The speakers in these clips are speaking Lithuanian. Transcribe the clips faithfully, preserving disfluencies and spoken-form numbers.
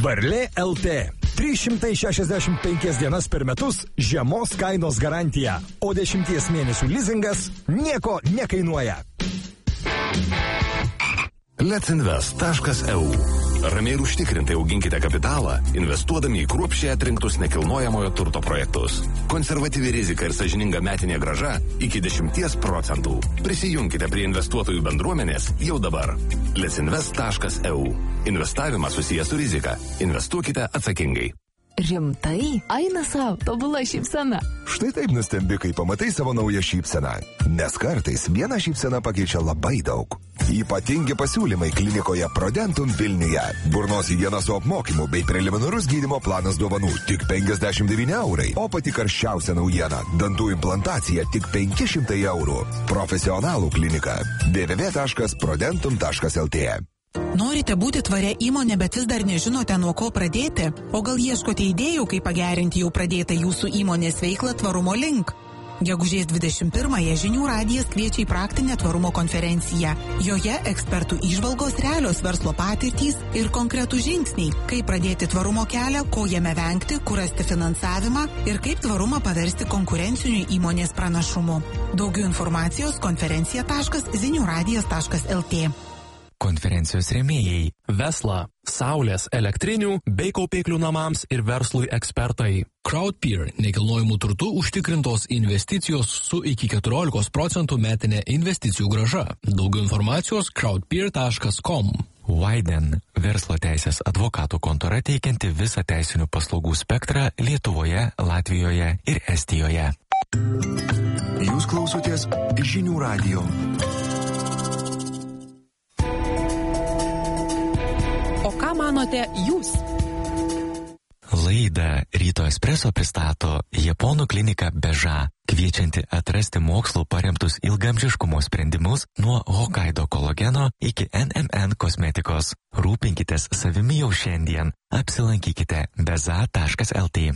Varlė L T. trys šimtai šešiasdešimt penkias dienas per metus žemos kainos garantija, o dešimties mėnesių lizingas nieko nekainuoja. letsinvest taškas e u. Ramiai ir užtikrintai auginkite kapitalą, investuodami į kruopščiai atrinktus nekilnojamojo turto projektus. Konservatyvi rizika ir sąžininga metinė grąža iki dešimties procentų. Prisijunkite prie investuotojų bendruomenės jau dabar. letsinvest taškas e u. Investavimas susijęs su rizika. Investuokite atsakingai. Rimtai? Eina savo, tobula šypsena. Štai taip nustembi, kai pamatai savo naują šypseną. Nes kartais viena šypsena pakeičia labai daug. Ypatingi pasiūlymai klinikoje Prodentum Vilniuje. Burnos higiena su apmokymu bei preliminarus gydymo planas dovanų tik penkiasdešimt devyni eurai. O pati karščiausia naujiena – dantų implantacija tik penki šimtai eurų. Profesionalų klinika. w w w taškas prodentum taškas l t. Norite būti tvaria įmonė, bet vis dar nežinote, nuo ko pradėti? O gal ieškote idėjų, kaip pagerinti jau pradėtą jūsų įmonės veiklą tvarumo link? Gegužės dvidešimt pirmąją Žinių radijas kviečia į praktinę tvarumo konferenciją. Joje ekspertų įžvalgos, realios verslo patirtys ir konkretų žingsniai, kaip pradėti tvarumo kelią, ko jame vengti, kur rasti finansavimą ir kaip tvarumą paversti konkurenciniu įmonės pranašumu. Daugiau informacijos konferencija taškas zinių radijas taškas l t. Konferencijos rėmėjai – Vesla, Saulės, elektrinių bei kaupėklių namams ir verslui ekspertai. Crowdpeer – nekilnojimų turtų užtikrintos investicijos su iki keturiolikos procentų metinė investicijų grąža. Daugiau informacijos crowdpeer taškas com. Widen – verslo teisės advokatų kontora teikianti visą teisinių paslaugų spektrą Lietuvoje, Latvijoje ir Estijoje. Jūs klausotės Žinių radijo. O ką manote jūs? Laidą Ryto Espresso pristato Japonų klinika Beža, kviečianti atrasti mokslo paremtus ilgamžiškumo sprendimus nuo Hokkaido kolageno iki N M N kosmetikos. Rūpinkitės savimi jau šiandien. Apsilankykite beza taškas l t.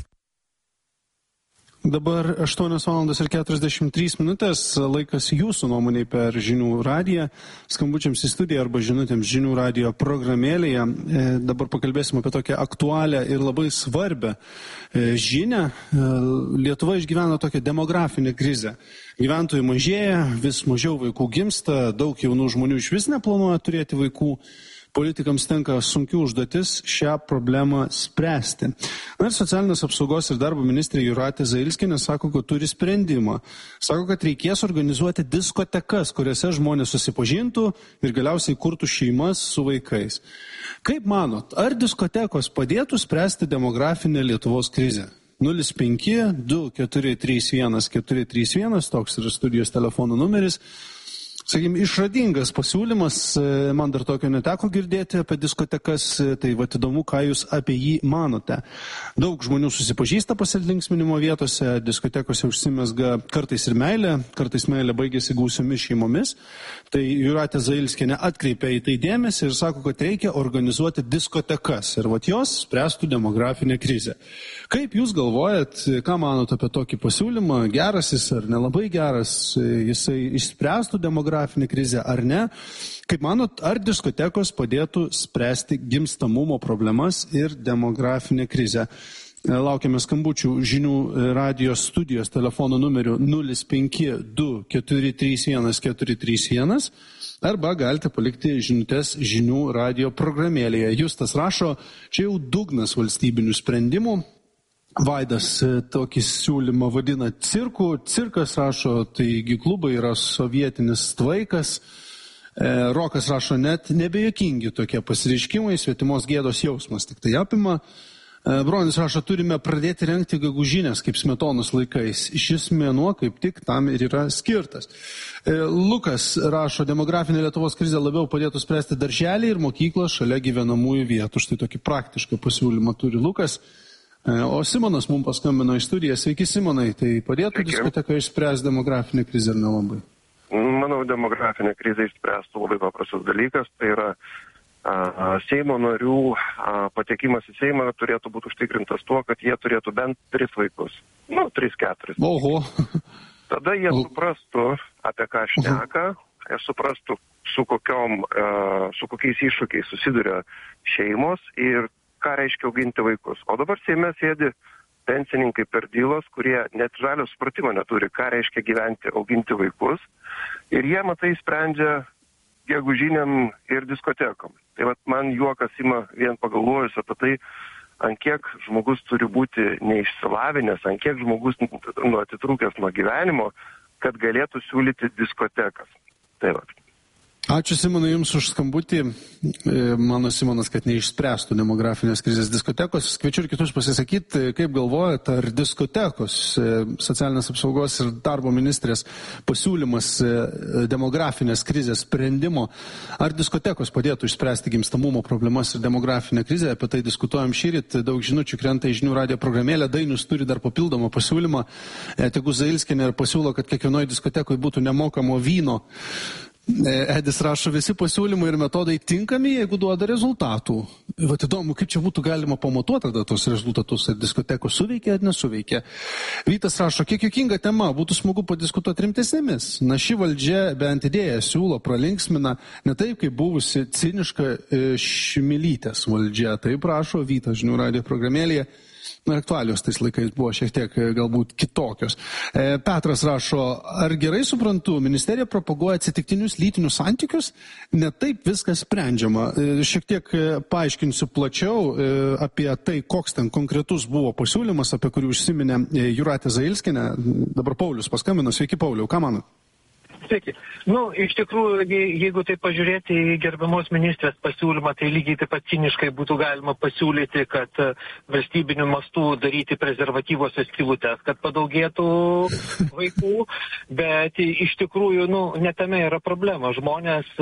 Dabar aštuonios valandos ir keturiasdešimt trys minutės, laikas jūsų nuomoniai per Žinių radiją, skambučiams į studiją arba žinutėms Žinių radijo programėlėje. E, dabar pakalbėsim apie tokią aktualią ir labai svarbę e, žinią. E, Lietuva išgyvena tokią demografinę krizę. Gyventojų mažėja, vis mažiau vaikų gimsta, daug jaunų žmonių iš vis neplanuoja turėti vaikų. Politikams tenka sunki užduotis šią problemą spręsti. Na ir socialinės apsaugos ir darbo ministrė Jūratė Zailskienė sako, kad turi sprendimą. Sako, kad reikės organizuoti diskotekas, kuriuose žmonės susipažintų ir galiausiai kurtų šeimas su vaikais. Kaip manot, ar diskotekos padėtų spręsti demografinę Lietuvos krizę? nulis penki du keturi trys vienas keturi trys vienas, toks yra studijos telefono numeris. Sakykime, išradingas pasiūlymas, man dar tokio neteko girdėti apie diskotekas, tai vat įdomu, ką jūs apie jį manote. Daug žmonių susipažįsta pasilinksminimo vietose, diskotekose užsimezga kartais ir meilė, kartais meilė baigėsi gausiomis šeimomis. Tai Jūratė Zailskienė atkreipia į tai dėmesį ir sako, kad reikia organizuoti diskotekas ir vat jos spręstų demografinę krizę. Kaip jūs galvojat, ką manot apie tokį pasiūlymą, geras jis ar nelabai geras, jisai išspręstų demografinę krizę ar ne? Kaip manot, ar diskotekos padėtų spręsti gimstamumo problemas ir demografinę krizę? Laukiame skambučių Žinių radijos studijos telefono numeriu nulis penki du keturi trys vienas keturi trys vienas arba galite palikti žinutės Žinių radijo programėlėje. Justas rašo, čia jau dugnas valstybinių sprendimų. Vaidas tokį siūlymą vadina cirku. Cirkas rašo, taigi klubai yra sovietinis tvaikas. E, Rokas rašo, net nebejokingi tokie pasireiškimai, svetimos gėdos jausmas tik tai apima. E, Bronis rašo, turime pradėti rengti gegužinės kaip Smetonos laikais. Šis mėnuo kaip tik tam ir yra skirtas. E, Lukas rašo, demografinė Lietuvos krizė labiau padėtų spręsti darželį ir mokyklą šalia gyvenamųjų vietų. Štai tokį praktišką pasiūlymą turi Lukas. O Simonas mums paskambino į studiją. Sveiki, Simonai. Tai padėtų diskoteka išspręsti demografinę krizę ar nelabai? Manau, demografinę krizę išspręstų labai paprastas dalykas. Tai yra a, Seimo narių a, patekimas į Seimą turėtų būti užtikrintas tuo, kad jie turėtų bent tris vaikus. Nu, tris, keturis. Oho. Tada jie suprastų, apie ką šneka, jie suprastų, su, kokiom, a, su kokiais iššūkiais susiduria šeimos ir ką reiškia auginti vaikus. O dabar Seime sėdi pensininkai per dylas, kurie net žalio supratimo neturi, ką reiškia gyventi, auginti vaikus. Ir jie, matai, sprendžia gegužiniam ir diskotekom. Tai vat man juokas ima vien pagalvojus apie tai, ant kiek žmogus turi būti neišsilavinęs, ant kiek žmogus nu, atitrūkęs nuo gyvenimo, kad galėtų siūlyti diskotekas. Tai vat. Ačiū Simonai Jums už skambutį. Mano Simonas, kad neišspręstų demografinės krizės diskotekos. Kviečiu ir kitus pasisakyti, kaip galvojate, ar diskotekos socialinės apsaugos ir darbo ministrės pasiūlymas demografinės krizės sprendimo, ar diskotekos padėtų išspręsti gimstamumo problemas ir demografinę krizę. Apie tai diskutuojam šįryt. Daug žinučių krenta į žinių radijo programėlę. Dainius turi dar papildomą pasiūlymą. Tegu Zailskienė pasiūlo, kad kiekvienoje diskotekoje būtų nemokamo vyno. Edis rašo, visi pasiūlymai ir metodai tinkami, jeigu duoda rezultatų. Vat įdomu, kaip čia būtų galima pamatuoti tada tos rezultatus, ar diskotekos suveikia ar nesuveikia. Vytas rašo, kiek juokinga tema, būtų smagu padiskutuoti rimtesnėmis. Na, ši valdžia bent idėją siūlo, pralinksmina, ne taip, kaip buvusi ciniška Šmilytės valdžia. Taip rašo Vytas žinių radijo programėlėje. Na, aktualios tais laikais buvo šiek tiek galbūt kitokios. E, Petras rašo, ar gerai suprantu, ministerija propaguoja atsitiktinius lytinius santykius, ne taip viskas sprendžiama. E, šiek tiek paaiškinsiu plačiau e, apie tai, koks ten konkretus buvo pasiūlymas, apie kurį užsiminė Jūratė Zailskienė. Dabar Paulius paskambino. Sveiki, Pauliau, ką manai? Sveiki. Nu, iš tikrųjų, jeigu tai pažiūrėti į gerbiamos ministrės pasiūlymą, tai lygiai taip pat ciniškai būtų galima pasiūlyti, kad valstybiniu mastu daryti prezervatyvose skylutes, kad padaugėtų vaikų, bet iš tikrųjų, nu, ne tame yra problema. Žmonės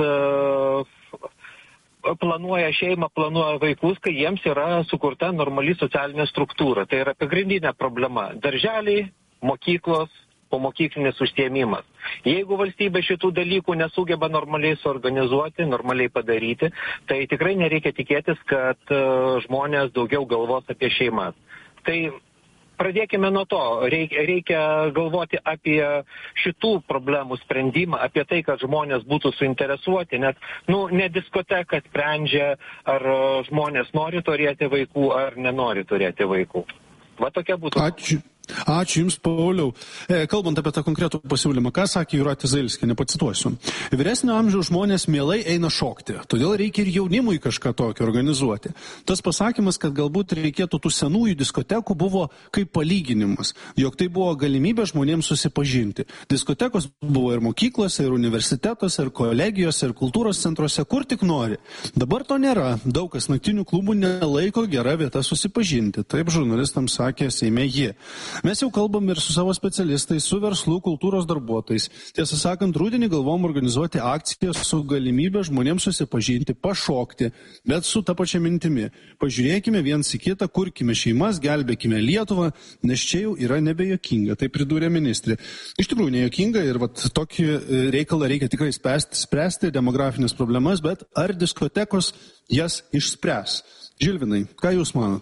uh, planuoja šeimą, planuoja vaikus, kai jiems yra sukurta normali socialinė struktūra. Tai yra pagrindinė problema. Darželiai, mokyklos, pomokyklinis užsiėmimas. Jeigu valstybė šitų dalykų nesugeba normaliai suorganizuoti, normaliai padaryti, tai tikrai nereikia tikėtis, kad uh, žmonės daugiau galvos apie šeimas. Tai pradėkime nuo to. Reikia, reikia galvoti apie šitų problemų sprendimą, apie tai, kad žmonės būtų suinteresuoti, nes nu, ne diskoteka sprendžia, ar žmonės nori turėti vaikų, ar nenori turėti vaikų. Va tokia būtų. Ačiū. Ačiū Jums, Pauliau. E, kalbant apie tą konkretų pasiūlymą, ką sakė Jūratė Zailskienė, pacituosiu. Vyresnio amžiaus žmonės mielai eina šokti, todėl reikia ir jaunimui kažką tokio organizuoti. Tas pasakymas, kad galbūt reikėtų tų senųjų diskotekų, buvo kaip palyginimas, jog tai buvo galimybė žmonėms susipažinti. Diskotekos buvo ir mokyklose, ir universitetuose, ir kolegijose, ir kultūros centruose, kur tik nori. Dabar to nėra. Daug kas naktinių klubų nelaiko gera vieta susipažinti. Taip žurnalistams sakė Seime ji. Mes jau kalbam ir su savo specialistais, su verslu, kultūros darbuotojais. Tiesą sakant, rudenį galvom organizuoti akciją su galimybė žmonėms susipažinti, pašokti, bet su ta pačia mintimi. Pažiūrėkime viens į kitą, kurkime šeimas, gelbėkime Lietuvą, nes čia jau yra nebejokinga, tai pridūrė ministrė. Iš tikrųjų nejokinga ir vat, tokį reikalą reikia tikrai spręsti, spręsti demografinės problemas, bet ar diskotekos jas išspręs? Žilvinai, ką Jūs manot?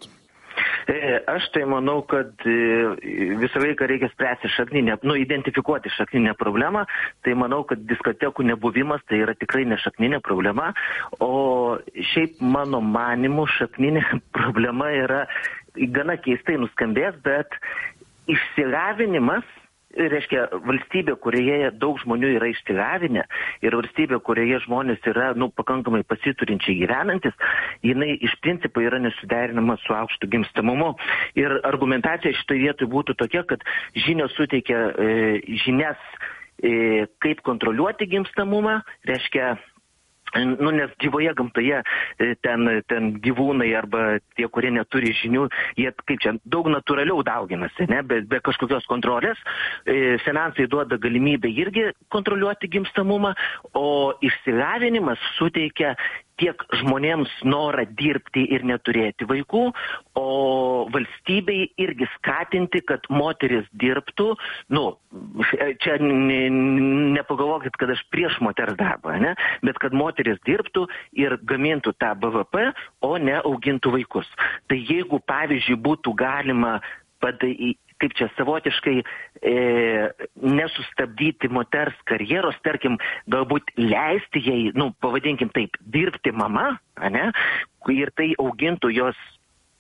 Aš tai manau, kad visą laiką reikia spręsti šakninę, nu, identifikuoti šakninę problemą, tai manau, kad diskotekų nebuvimas tai yra tikrai ne šakninė problema, o šiaip mano manimu šakninė problema yra gana keistai nuskambės, bet išsilavinimas, reiškia, valstybė, kurioje daug žmonių yra išsilavinę ir valstybė, kurioje žmonės yra, nu, pakankamai pasiturinčiai gyvenantis, jinai iš principo yra nesuderinama su aukštu gimstamumu. Ir argumentacija šitoje vietoje būtų tokia, kad žinios suteikia e, žinias, e, kaip kontroliuoti gimstamumą, reiškia, nu, nes gyvoje gamtoje ten, ten gyvūnai arba tie, kurie neturi žinių, jie kaip čia daug natūraliau dauginasi, ne, be, be kažkokios kontrolės. E, finansai duoda galimybę irgi kontroliuoti gimstamumą, o išsilavinimas suteikia tiek žmonėms norą dirbti ir neturėti vaikų, o valstybei irgi skatinti, kad moteris dirbtų. Nu, čia nepagalvokit, kad aš prieš moters darbą, ne? Bet kad moteris dirbtų ir gamintų tą B V P, o ne augintų vaikus. Tai jeigu, pavyzdžiui, būtų galima padaryti, kaip čia savotiškai e, nesustabdyti moters karjeros, tarkim, galbūt leisti jai, nu, pavadinkim taip, dirbti mama, ane, ir tai augintų jos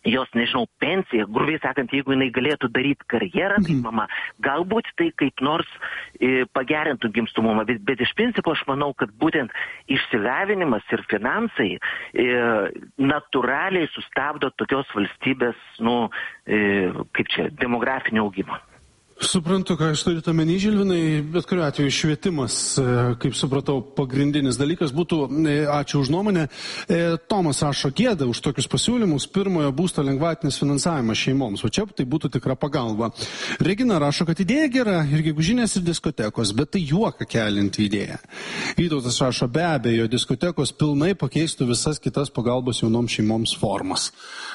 jos, nežinau, pensija, grubiai sakant, jeigu jinai galėtų daryti karjerą kaip mama, galbūt tai kaip nors e, pagerintų gimstumumą, bet, bet iš principo aš manau, kad būtent išsilavinimas ir finansai e, natūraliai sustabdo tokios valstybės, nu, e, kaip čia, demografinio augimo. Suprantu, ką aš turiu omeny, Žilvinai, bet kuriuo atveju švietimas, kaip supratau, pagrindinis dalykas būtų, ačiū už nuomonę. Tomas rašo gėdą už tokius pasiūlymus, pirmojo būsto lengvatinis finansavimas šeimoms, o čia tai būtų tikra pagalba. Regina rašo, kad idėja gera ir gegužinės ir diskotekos, bet tai juoką kelinti idėja. Vytautas rašo, be abejo, diskotekos pilnai pakeistų visas kitas pagalbos jaunoms šeimoms formas.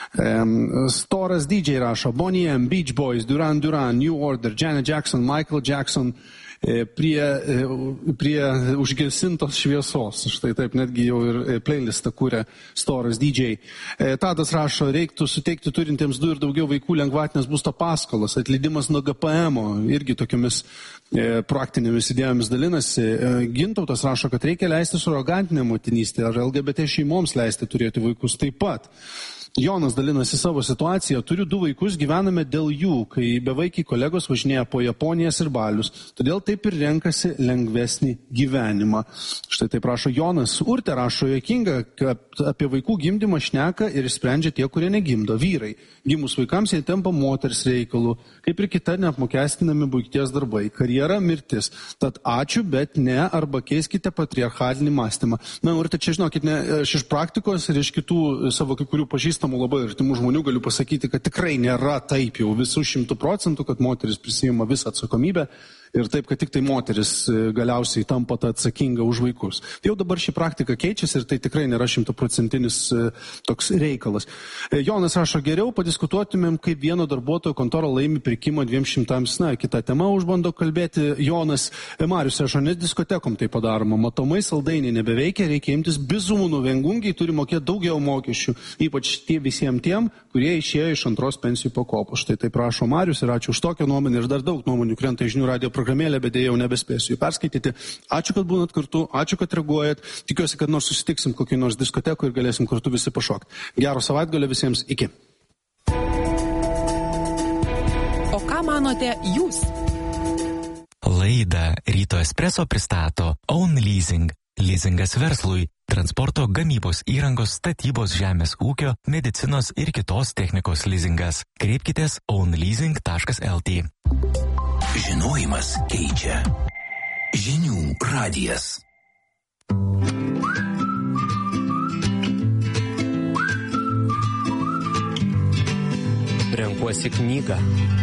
Storas D J rašo, Bonnie M, Beach Boys, Duran Duran, New Order, Janet Jackson, Michael Jackson prie, prie užgesintos šviesos. Štai taip, netgi jau ir playlistą kūrė Storas D J. Tadas rašo, reiktų suteikti turintiems du ir daugiau vaikų lengvatinės būsto paskolas, atleidimas nuo G P M-o, irgi tokiamis praktinėmis idėjomis dalinasi. Gintautas rašo, kad reikia leisti surogantinę motinystę ar L G B T šeimoms leisti turėti vaikus taip pat. Jonas dalinasi savo situaciją, turiu du vaikus, gyvename dėl jų, kai bevaikiai kolegos važinėja po Japonijas ir Balius, todėl taip ir renkasi lengvesnį gyvenimą. Štai taip rašo Jonas. Urte rašo, juokinga, kad apie vaikų gimdymą šneka ir sprendžia tie, kurie negimdo, vyrai. Gimus vaikams jie tampa moters reikalų, kaip ir kita neapmokestinami buities darbai, karjera, mirtis. Tad ačiū, bet ne, arba keiskite patriarchalinį mąstymą. Na, Urte, čia žinokit, ne, aš iš praktikos ir iš kitų savo kai kurių pažįstamų labai artimų žmonių galiu pasakyti, kad tikrai nėra taip jau visų šimtų procentų, kad moteris prisijima visą atsakomybę ir taip, kad tik tai moteris galiausiai tampa ta atsakinga už vaikus. Jau dabar ši praktika keičiasi ir tai tikrai nėra šimtaprocentinis toks reikalas. Jonas rašo, geriau padiskutuotumėm, kaip vieno darbuotojo kontora laimi pirkimą dviem šimtams, na, kita tema užbando kalbėti. Jonas Marius rašo, net diskotekom tai padaroma, matomai saldainiai nebeveikia, reikia imtis bizūnų, viengungiai turi mokėti daugiau mokesčių, ypač tie visiems tiem, kurie išėjo iš antros pensijų pakopos. Štai taip rašo Marius ir ačiū už tokią nuomonę ir dar daug nuomonių krenta iš Žinių radijo programėlę, bet dėja jau nebespėsiu jų perskaityti. Ačiū, kad būnat kartu, ačiū, kad reaguojat. Tikiuosi, kad nors susitiksim kokį nors diskotekų ir galėsim kartu visi pašokti. Gero savaitgalio visiems, iki. O ką manote jūs? Laidą Ryto Espresso pristato Own Leasing. Leasingas verslui, transporto, gamybos įrangos, statybos, žemės ūkio, medicinos ir kitos technikos leasingas. Kreipkitės own leasing taškas l t. Žinojimas keičia. Žinių radijas. Renkuosi knygą.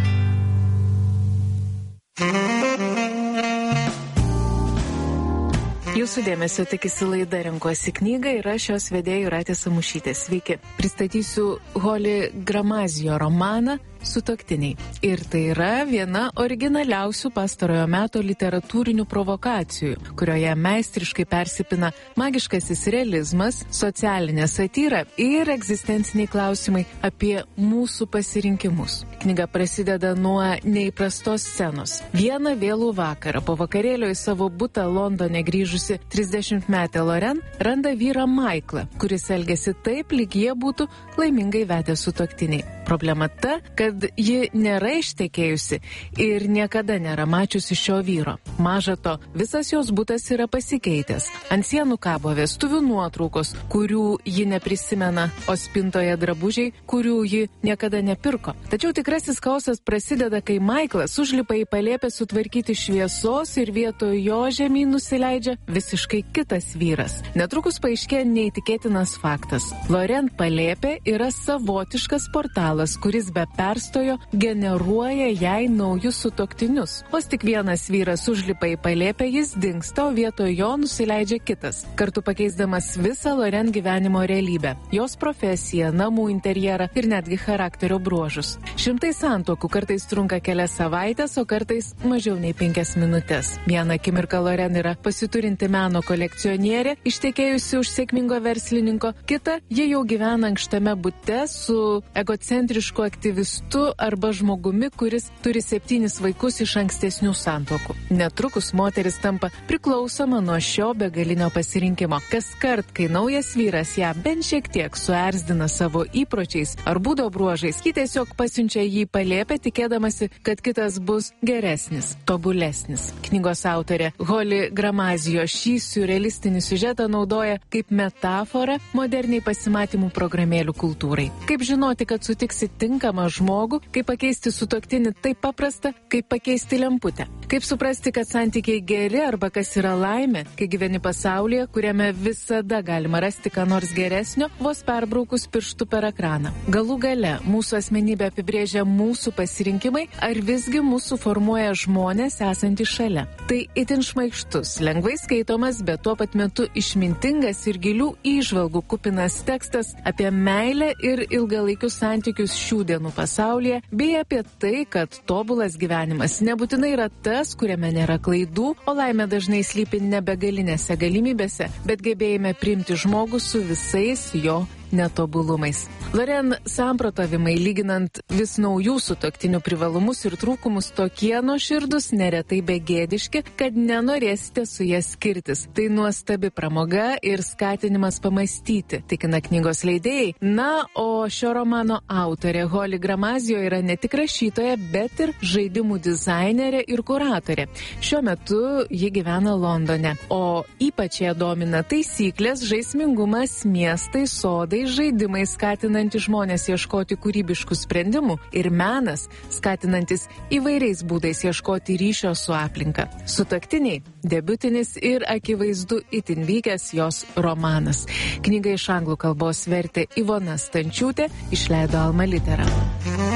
Jūsų dėmesio tikisi laida Renkuosi knygą ir aš jos vedėja Jūratė Samušytė. Sveiki. Pristatysiu Holly Gramazio romaną Sutuoktiniai. Ir tai yra viena originaliausių pastarojo meto literatūrinių provokacijų, kurioje meistriškai persipina magiškasis realizmas, socialinė satyra ir egzistenciniai klausimai apie mūsų pasirinkimus. Knyga prasideda nuo neįprastos scenos. Vieną vėlų vakarą po vakarėlio į savo butą Londone grįžusi trisdešimtmetė Loren randa vyrą Maiklą, kuris elgėsi taip, lyg jie būtų laimingai vedę sutuoktiniai. Problema ta, kad ji nėra ištekėjusi ir niekada nėra mačiusi šio vyro. Maža to, visas jos butas yra pasikeitęs. Ant sienų kabo vestuvių nuotraukos, kurių ji neprisimena, o spintoje drabužiai, kurių ji niekada nepirko. Tačiau tikrasis chaosas prasideda, kai Maiklas užlipa į palėpę sutvarkyti šviesos ir vietoj jo žemyn nusileidžia visiškai kitas vyras. Netrukus paaiškėja neįtikėtinas faktas. Loren palėpė yra savotiškas portalas, kuris be perstojo generuoja jai naujus sutuoktinius. Vos tik vienas vyras užlipa į palėpę, jis dingsta, o vietoj jo nusileidžia kitas, kartu pakeisdamas visą Loren gyvenimo realybę, jos profesiją, namų interjerą ir netgi charakterio bruožus. Šimtai santuokų kartais trunka kelias savaitės, o kartais mažiau nei penkias minutės. Vieną akimirką Loren yra pasiturinti meno kolekcionierė, ištekėjusi už sėkmingo verslininko, kita ji jau gyvena ankštame bute su egocentrišku ekscentrišku aktyvistu arba žmogumi, kuris turi septynis vaikus iš ankstesnių santuokų. Netrukus moteris tampa priklausoma nuo šio begalinio pasirinkimo. Kaskart, kai naujas vyras ją bent šiek tiek suerzdina savo įpročiais ar būdo bruožais, ji tiesiog pasiunčia jį palėpę, tikėdamasi, kad kitas bus geresnis, tobulesnis. Knygos autorė Holly Gramazio šį siurrealistinį siužetą naudoja kaip metaforą moderniai pasimatymų programėlių kultūrai. Kaip žinoti, kad sutiksi tinkamą žmogų, kaip pakeisti sutuoktinį taip paprasta, kaip pakeisti lemputę. Kaip suprasti, kad santykiai geri arba kas yra laimė, kai gyveni pasaulyje, kuriame visada galima rasti ką nors geresnio, vos perbraukus pirštų per ekraną. Galų gale mūsų asmenybę apibrėžia mūsų pasirinkimai, ar visgi mūsų formuoja žmonės esantys šalia. Tai itin šmaikštus, lengvai skaitomas, bet tuo pat metu išmintingas ir gilių įžvalgų kupinas tekstas apie meilę ir ilgalaikius santykius šių dienų pasaulyje, bei apie tai, kad tobulas gyvenimas nebūtinai yra tas, kuriame nėra klaidų, o laimė dažnai slypi ne begalinėse galimybėse, bet gebėjime priimti žmogų su visais jo netobulumais. Loren samprotavimai, lyginant vis naujų sutuoktinių privalumus ir trūkumus, tokie nuoširdus, neretai begėdiški, kad nenorėsite su jie skirtis. Tai nuostabi pramoga ir skatinimas pamastyti, tikina knygos leidėjai. Na, o šio romano autorė Holly Gramazio yra ne tik rašytoja, bet ir žaidimų dizainerė ir kuratorė. Šiuo metu ji gyvena Londone, o ypač ją domina taisyklės, žaismingumas, miestai, sodai, žaidimai skatinantys žmonės ieškoti kūrybiškų sprendimų ir menas skatinantis įvairiais būdais ieškoti ryšio su aplinka. Sutuoktiniai – debiutinis ir akivaizdu itin vykęs jos romanas. Knygą iš anglų kalbos vertė Ivona Stančiūtė, išleido Alma Litera.